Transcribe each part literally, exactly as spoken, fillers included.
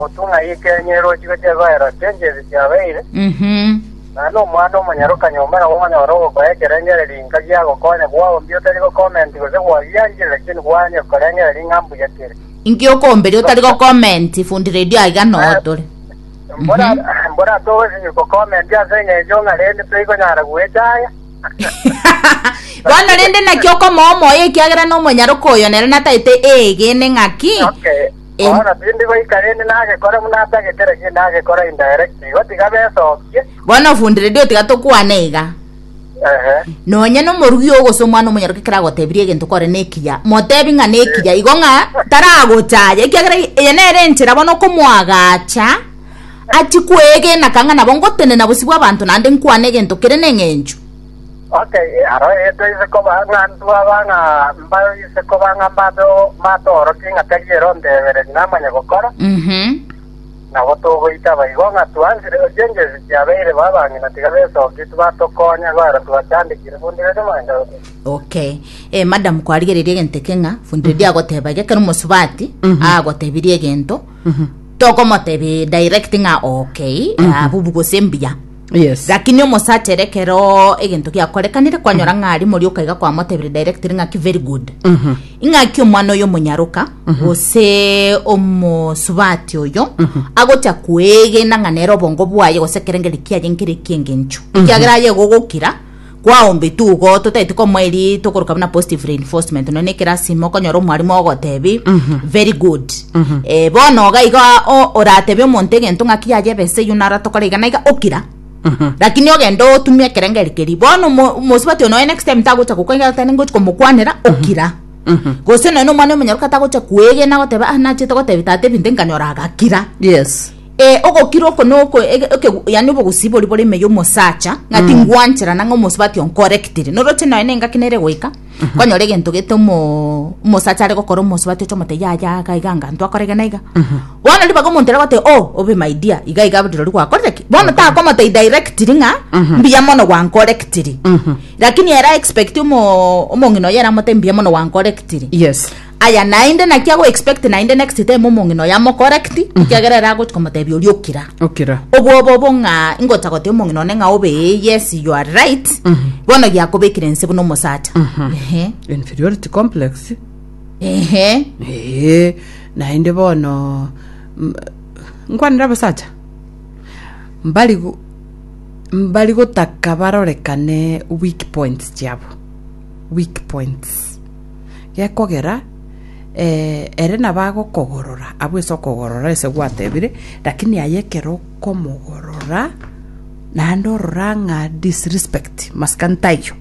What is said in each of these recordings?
otunga ikenyero chikochegwera changes chabeire Mhm. nano mwana omonyaruka nyomera omonyoro gokoekerengere linka giagokonya gwao mbio tari comment gose gwagianjire lakini gwanya korengere lingambu yatire Ingio kombe lyo tali ko comment fundi radio aiga notore. mbora mbora towe sinyo comment ya senye jonga lende pego nyara gwetaya Bwana lende na kyoko momo ye kyagera no monyaruko oyo nere nataite egene ngaki. okay Ahora bindi go ikarene nage kora munata getere ki nage kora indirect gotiga beso ki Bwana fundi radio tigatokwaneiga. ehe Nonya no morugi ogoso mwana omonyaruka kira gotebirie gento kore nekiya motebi nga nekiya igonga taragotaye kyagera yenere nchira bono komwagacha ati kwege nakanga nabo ngotene nabo sibwa abantu nande nkwane gento kire nengenju. okay aro eto ise ko banga ndwa banga mbayo ise ko banga mbado matoro kinga tagero ndebere namanya gokora Mhm. na gotogo itaba igonga tuanzire ojenje ziabere babangi na tigabeso gitu batokonya gwara tuatandikire fundire demanda. Okay. Eh madam kwarigererie gente kenga fundi dia goteba ge kanu musubati agotebirie gento. Toko motebi directing a okay abubu gosembia. Yes. Lakini omosacherekero egento kya korekanire kwanyora ngari muri ukaiga kwa motebire directing ngaki very good. Mhm. Ingaki omwana oyo monyaruka ose omusubati oyo agocha kwege nanganero bongo bwaye gosekerengeri kiaje nkiri kingenchu. Kyagera ye gogokira kwa ombe tugo totaite ko mweri tokoruka na positive reinforcement no nekera simo konyoro mwarimu ogotebi very good. Eh bono gaiga oratebe montege ntunga kiaje bese yunara tokorega naiga okira. Lakini ogendo tumia kerengeri keri bono mosubati ono next time tagocha kukwanga tanengo komukwanira okira. Gose no no mwana omonyaruka tagocha kwege na goteba anache togotebi tate bindenganyora agakira. Yes. Eh ogo kiro kono ko okay yani bo gusibori bori meyo mosacha ngati ngwanchira nango mosubati on corrected no rote no enenga kinere goika kwanyore gento geto mo mosacha re gokoro mosubati cho mate ya ya ga iganga ntwa korega naiga wana liba go montera gote oh obe my dear iga iga bidiro kwa correct bona ta ko mate direct ringa mbiya mono wan corrected lakini era expect mo omongino yera mote mbiya mono wan corrected. Yes. Aya nainde na kiago expect nainde next time momongino ya mo correct ikiagerera go tkomatebi oliokira Okira. obo bobo nga ingota gote momongino nenga obe yes you are right bono yakobekire nse no mosacha ehe Inferiority complex. ehe Eh nainde bono nkwanira basacha mbali go mbali go takabarorekane weak points jabo weak points yakogera eh erena bago kogorora abweso kogorora ese gwatebire lakini ayekero komogorora na ndorora nga disrespect maskantayo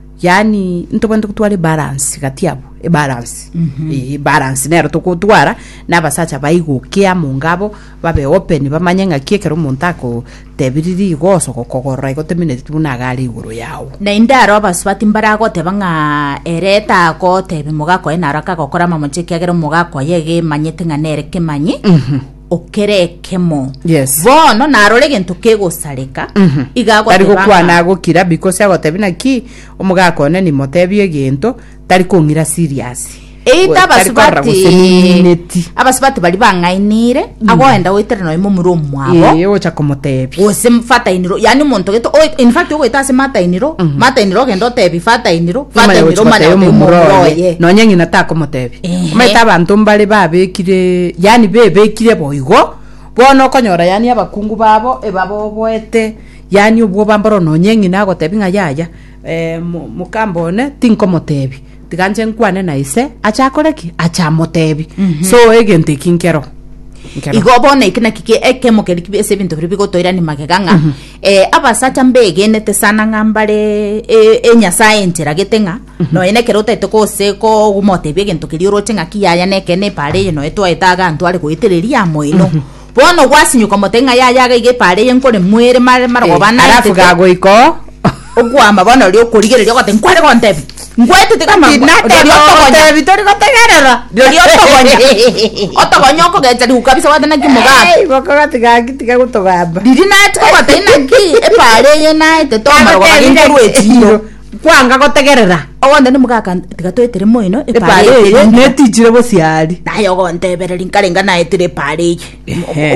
yani ntobende kutwale balance gatiabo e balance e balance nero tukutwara nabasacha baigukia mungabo babe open bamanyenga kiekero muntako tebiriri goso kokogorora ikotemine tunagali iguru yawo na indaro abasubati mbarago tebanga ereta ko tebe mugako enaraka gokora mamonche kiagero mugako yege manyete nganere kemanyi okerekemo. Yes. Bono narore gento kegosareka igago tari gukwana gukira because agotebina ki omugako ne ni motebie gento tari kongira serious. Eita basubati abasubati bali bangainire agoenda witere no imumuro mwabo eh ocha komotebi ose mfata iniro yani monto geto in fact ogo itase mata iniro mata iniro gendo tebi fata iniro fata iniro mara umuro no nyengi natako motebi meta bantu mbali babekire yani bebekire boigo bono konyora yani abakungu babo ebabo boete yani ubwo bambaro no nyengi nagotebi ngayaya eh mukambone tinkomotebi tiganche nkwane na ise achakoreki achamotebi so egente kinkero igobo na ikina kike ekemo kelikibe ese bintu biri bigotoira ni mageganga eh abasacha mbege nete sana ngambare enya science ragetenga no ene kerota itoko seko gumotebi gento kirioro chenga kiyaya neke ne pare no eto etaga ntware kuitiriria moino bono gwasinyuka motenga yaya ige pare yenkore mwere mare maro bana arafu gago iko ogwama bono lyo kurigereria gote nkware kontebi ngwete tikama nate vitori gotegerera lyo togonya otogonya ko geta ku kabisa wadana kimoga eh boko gatiga gitiga gutogamba diri na tiko gote na ki e pare ye na te to maro ga ngoro etiro kwanga gotegerera ogonde ni mugaka tiga twetire moino epare netichire bosiari nayo gontebereri nkarenga naetire pare